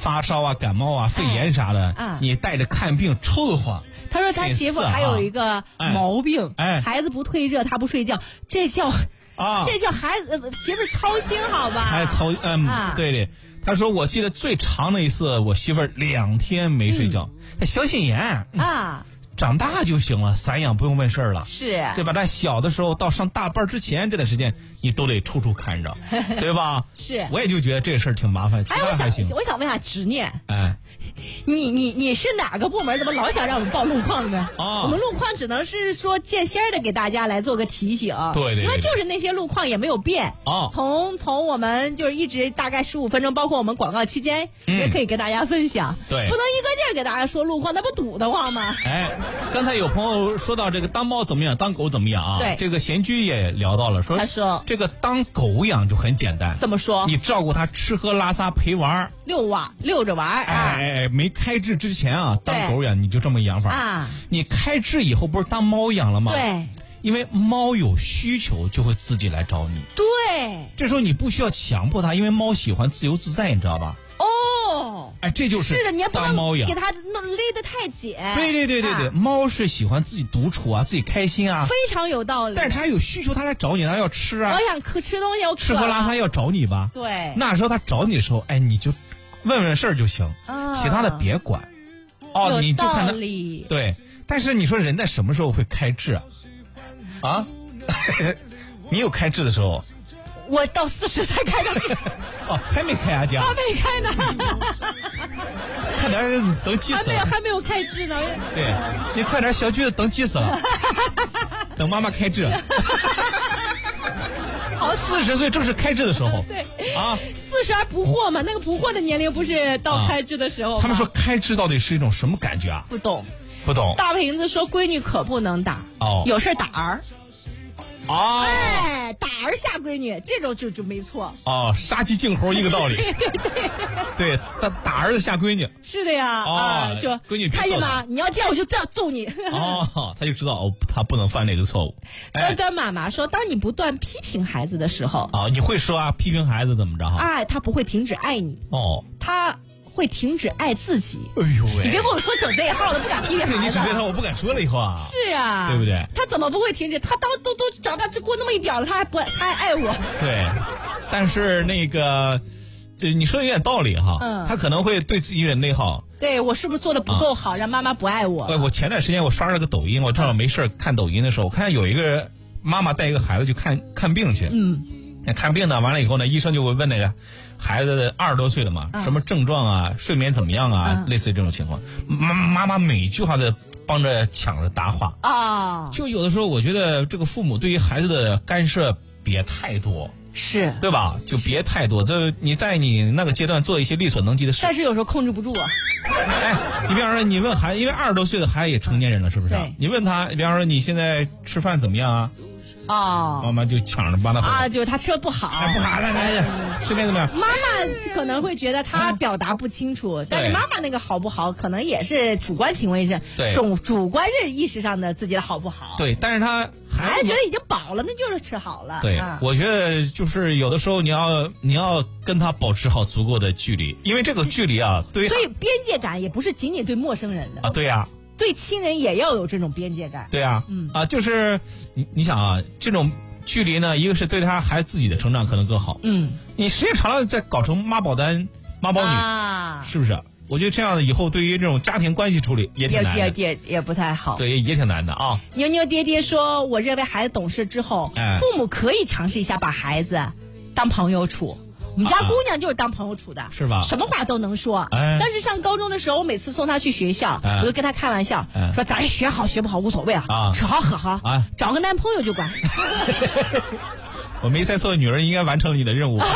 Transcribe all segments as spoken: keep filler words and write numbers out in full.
发烧啊、感冒啊、肺炎啥的， 哎啊、 你带着看病臭得慌。 他说他媳妇还有一个毛病， 哎哎、 孩子不退热，他不睡觉，这叫啊，这叫孩子、呃、媳妇操心好吧？ 还操嗯、啊，对对。他说我记得最长的一次，我媳妇儿两天没睡觉，她、嗯、小心眼、嗯、 啊。 长大就行了，散养不用问事儿了， 是对吧？但小的时候到上大班之前这段时间，你都得处处看着，对吧？ 是， 我也就觉得这事儿挺麻烦。其他还行。 哎，我想我想问下执念， 哎， 你你你是哪个部门？怎么老想让我们报路况呢？ 哦， 我们路况只能是说见先的给大家来做个提醒， 对 对, 对， 因为就是那些路况也没有变。 哦， 从从我们就是一直大概十五分钟，包括我们广告期间、嗯、也可以跟大家分享。 对， 不能一个劲儿给大家说路况，那不堵得慌吗？ 哎，刚才有朋友。说到这个当猫怎么样，当狗怎么样啊？ 对， 这个贤居也聊到了，说他说这个当狗养就很简单， 怎么说？ 你照顾它吃喝拉撒陪玩， 遛娃遛着玩。 哎哎，没开智之前啊，当狗养你就这么养法啊。 你开智以后不是当猫养了吗？ 对， 因为猫有需求就会自己来找你。 对， 这时候你不需要强迫它，因为猫喜欢自由自在，你知道吧？ 哦， 哎，这就是是的，你也不当猫养给它弄勒得太紧。 对对对对对，啊、猫是喜欢自己独处啊，自己开心啊， 非常有道理。 但是它有需求，它来找你，它要吃啊。 我想吃吃东西，我吃喝拉撒要找你吧？ 对， 那时候它找你的时候，哎，你就问问事儿就行， 啊、 其他的别管。哦，你就看它对。但是你说人在什么时候会开智啊？啊，你有开智的时候？ 我到四十才开的智。 哦，还没开啊，家还没开呢。 快点，等急死了。 还没有，还没有开智呢。 对，你快点，小橘子等急死了。等妈妈开智。好，四十岁正是开智的时候。 对啊， 四十而不惑嘛，那个不惑的年龄不是到开智的时候吗？ 他们说开智到底是一种什么感觉啊？ 不懂， 不懂。 大瓶子说闺女可不能打， 哦， 有事打儿。 哦， 哎，打儿下闺女，这种就就没错。 哦，杀鸡儆猴一个道理。 对对对， 对，打打儿子下闺女。 是的呀， 哦、 啊，就闺女看见吗？你要这样我就这样揍你。 哦，他就知道哦，他不能犯那个错误。 端端妈妈说，当你不断批评孩子的时候， 啊、哦，你会说啊，批评孩子怎么着哈？ 哎，他不会停止爱你。 哦， 他会停止爱自己。 哎呦喂！ 你别跟我说整这一号了，不敢批评孩子。 你整这套我不敢说了以后啊。 是啊， 对不对？ 他怎么不会停止？他当都都长大只过那么一点了，他还不他还爱我。 对，但是那个，这你说的有点道理哈。 嗯。 他可能会对自己有点内耗。 对，我是不是做的不够好，啊、让妈妈不爱我？ 我我前段时间我刷了个抖音，我正好没事看抖音的时候，我看有一个妈妈带一个孩子去看看病去。 嗯。 看病呢，完了以后呢，医生就会问那个孩子二十多岁了嘛， 嗯、 什么症状啊，睡眠怎么样啊，嗯、类似于这种情况。妈妈妈每句话在帮着抢着答话啊。 就有的时候，我觉得这个父母对于孩子的干涉别太多， 是对吧？就别太多，这你在你那个阶段做一些力所能及的事。 但是有时候控制不住啊。 哎，你比方说，你问孩子，因为二十多岁的孩子也成年人了，是不是？你问他，比方说你现在吃饭怎么样啊？ 哦， 妈妈就抢着帮他啊，就是他吃的不好， 哎、不好了，来，吃面怎么样？ 妈妈可能会觉得他表达不清楚，嗯、但是妈妈那个好不好，可能也是主观行为上，主主观认意识上的自己的好不好。 对，但是他孩子觉得已经饱了，那就是吃好了。 对， 啊、 我觉得就是有的时候你要你要跟他保持好足够的距离，因为这个距离啊，对， 所以边界感也不是仅仅对陌生人的啊，对呀、啊。 对亲人也要有这种边界感。 对啊， 嗯啊，就是你你想啊，这种距离呢，一个是对他孩子自己的成长可能更好， 嗯， 你时间长了再搞成妈宝男、妈宝女， 啊、 是不是？我觉得这样以后对于这种家庭关系处理也挺难的， 也也也也不太好。 对，也挺难的啊。 牛牛爹爹说，我认为孩子懂事之后， 哎、 父母可以尝试一下把孩子当朋友处。我们家姑娘就是当朋友处的，啊、 是吧？ 什么话都能说。 哎、 但是上高中的时候，我每次送她去学校， 哎、 我就跟她开玩笑， 哎、 说咱学好学不好无所谓啊， 啊吃好喝好， 啊、 找个男朋友就管。 我没猜错的女人应该完成了你的任务。啊，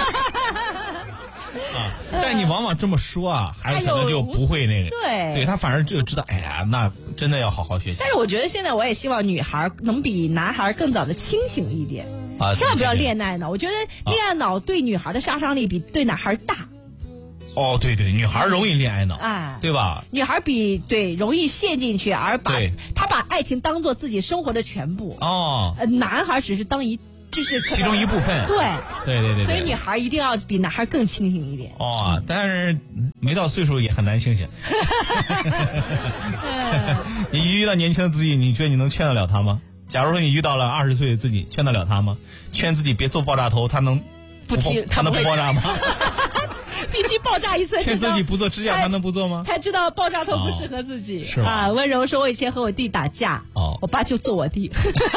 但你往往这么说啊，孩子可能就不会那个， 对， 对他反而就知道，哎呀，那真的要好好学习。 但是我觉得现在我也希望女孩能比男孩更早的清醒一点。 啊， 千万不要恋爱脑，我觉得恋爱脑对女孩的杀伤力比对男孩大。 哦，对对，女孩容易恋爱脑， 哎， 对吧？ 女孩比对容易陷进去，而把她把爱情当做自己生活的全部。 哦， 呃，男孩只是当一就是其中一部分。 对对对对。 所以女孩一定要比男孩更清醒一点。 哦，但是没到岁数也很难清醒。你遇到年轻的自己，你觉得你能劝得了他吗？假如说你遇到了二十岁的自己，劝得了他吗？劝自己别做爆炸头，他能不听？ 他能不爆炸吗？ 必须爆炸一次， 劝自己不做指甲，他能不做吗？ 才知道爆炸头不适合自己。 哦、是吧？ 啊，温柔说，我以前和我弟打架， 哦， 我爸就揍我弟。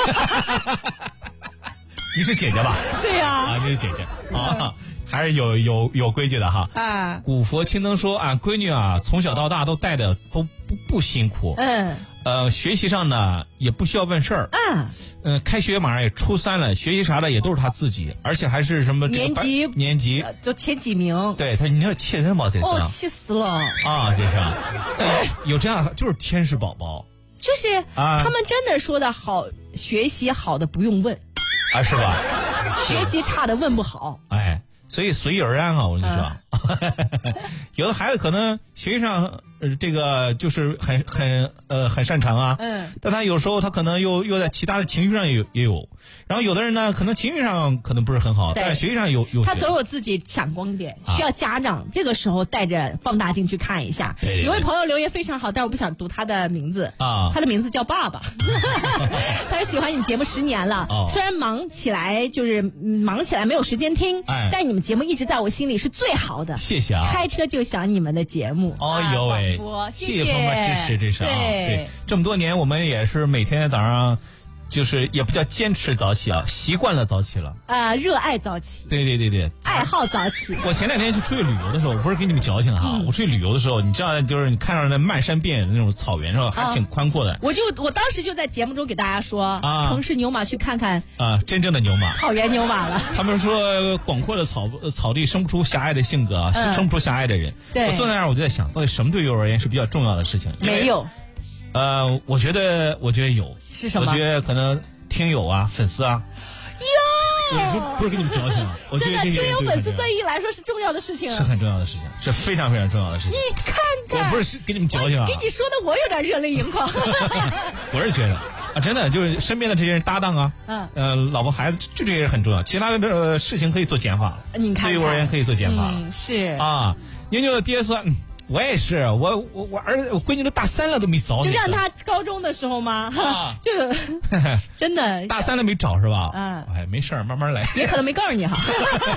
你是姐姐吧？ 对呀、 啊，啊，你是姐姐啊，还是有有有规矩的哈。 啊， 古佛青灯说，俺闺女啊，从小到大都带的都不不辛苦。 嗯。 呃，学习上呢也不需要问事儿。 嗯。 嗯，开学马上也初三了，学习啥的也都是他自己，而且还是什么年级年级就前几名。 对他，你要气人吗？这次哦，气死了啊！这是、呃、有这样就是天使宝宝， 就是、 啊、 他们真的说的好，学习好的不用问啊，是吧？ 学习差的问不好。 哎，所以随遇而安啊！我跟你说，嗯、有的孩子可能学习上。呃，这个就是很很呃很擅长啊， 嗯， 但他有时候他可能又又在其他的情绪上也有也有，然后有的人呢可能情绪上可能不是很好，但是学习上有有他总有自己闪光点，需要家长、啊、这个时候带着放大镜去看一下。 对对对， 有位朋友留言非常好，但是我不想读他的名字啊， 他的名字叫爸爸，他说喜欢你们节目十年了， 哦、 虽然忙起来就是忙起来没有时间听， 哎， 但你们节目一直在我心里是最好的， 谢谢啊， 开车就想你们的节目。 哦呦喂。 啊、 谢谢朋友们支持，这是啊，对，这么多年我们也是每天早上，就是也不叫坚持早起啊，习惯了早起了啊，热爱早起， 对对对对， 爱好早起。 我前两天去出去旅游的时候，我不是给你们矫情哈、嗯，我出去旅游的时候，你知道，就是你看到那漫山遍野的那种草原上，还挺宽阔的。啊、 我就我当时就在节目中给大家说， 啊， 城市牛马去看看啊，真正的牛马， 草原牛马了。 他们说广阔的草草地生不出狭隘的性格啊，嗯、生不出狭隘的人。 对， 我坐在那儿我就在想，到底什么对于我而言是比较重要的事情？ 没有。 呃，我觉得，我觉得有是什么？ 我觉得可能听友啊，粉丝啊。 哟， 不不是给你们矫情，我觉得真的听友粉丝对于来说是重要的事情， 是很重要的事情，是非常非常重要的事情。 你看看， 我不是给你们矫情啊， 给你说的我有点热泪盈眶。 我是觉得啊，真的就是身边的这些人搭档啊， 嗯， 呃，老婆孩子就这些人很重要，其他的、呃、事情可以做简化了。 你看看， 对于我而言可以做简化了。 嗯，是啊，妞妞的爹说。嗯我也是，我我我儿我闺女都大三了都没找你， 就让她高中的时候吗？ 啊、 就真的大三了没找是吧？ 嗯， 哎，没事儿，慢慢来。 也可能没告诉你哈。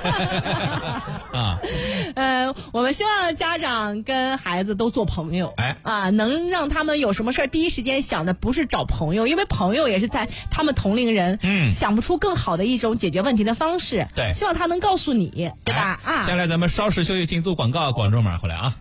啊， 呃，我们希望家长跟孩子都做朋友， 哎啊，能让他们有什么事儿第一时间想的不是找朋友，因为朋友也是在他们同龄人， 嗯， 想不出更好的一种解决问题的方式。 对， 希望他能告诉你，对吧？ 哎、 啊， 接下来咱们稍事休息，进组广告，广州马上回来啊。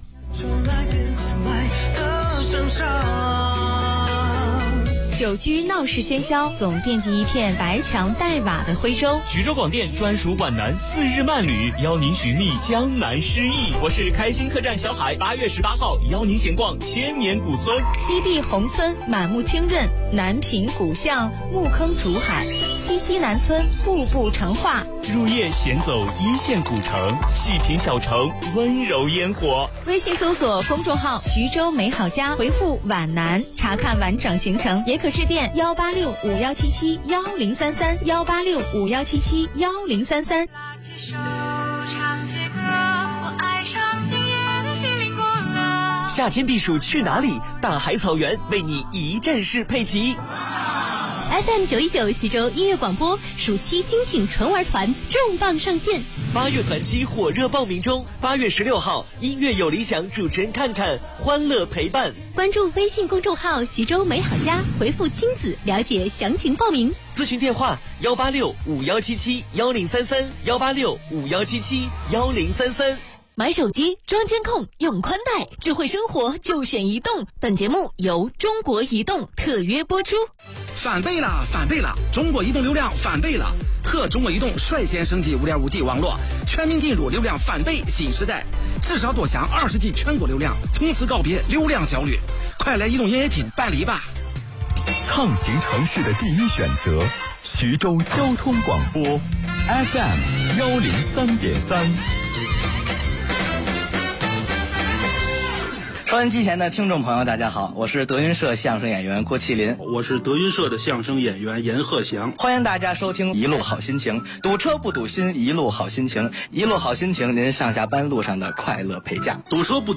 久居闹市喧嚣，总惦记一片白墙黛瓦的徽州。 徐州广电专属皖南四日慢旅，邀您寻觅江南诗意。我是开心客栈小海，八月十八号邀您闲逛千年古村。 西递宏村满目清润，南屏古巷木坑竹海，西溪南村步步成画。 入夜闲走一线古城，细品小城温柔烟火。 微信搜索公众号徐州美好家，回复皖南查看完整行程，也可致电幺八六五幺七七幺零三三幺八六五幺七七幺零三三。 拉起手唱起歌，我爱上今夜的心灵过了。 夏天避暑去哪里？大海草原为你一站式配齐。 F M 九一九徐州音乐广播暑期精选纯玩团重磅上线， 八月团期火热报名中。八月十六号，音乐有理想主持人看看，欢乐陪伴。 关注微信公众号徐州美好家，回复亲子了解详情报名。 咨询电话幺八六五幺七七幺零三三幺八六五幺七七幺零三三。 买手机装监控用宽带，智慧生活就选移动。本节目由中国移动特约播出。 翻倍了，翻倍了！中国移动流量翻倍了，特中国移动率先升级 五点五 G 网络，全面进入流量翻倍新时代，至少多享二十 G 全国流量，从此告别流量焦虑。快来移动营业厅办理吧！ 畅行城市的第一选择，徐州交通广播 F M 幺零三点三。 收音机前的听众朋友，大家好，我是德云社相声演员郭麒麟， 我是德云社的相声演员严鹤翔， 欢迎大家收听一路好心情，堵车不堵心，一路好心情，一路好心情，您上下班路上的快乐陪驾， 堵车不